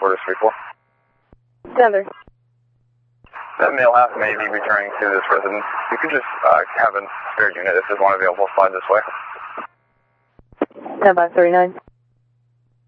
headquarters 3-4. Denver. That male half may be returning to this residence. You could just have a spare unit if there's one available. Slide this way. 10-5-39.